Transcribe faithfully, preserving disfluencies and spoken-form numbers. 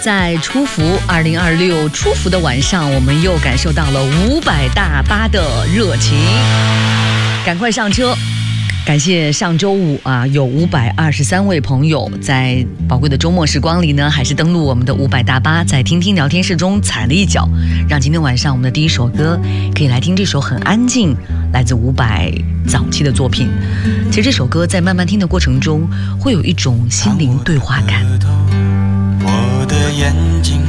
在初伏二零二六初伏的晚上，我们又感受到了五百大巴的热情，赶快上车！感谢上周五啊，有五百二十三位朋友在宝贵的周末时光里呢，还是登录我们的五百大巴，在听听聊天室中踩了一脚，让今天晚上我们的第一首歌可以来听这首很安静，来自伍佰早期的作品。其实这首歌在慢慢听的过程中，会有一种心灵对话感。 我的眼睛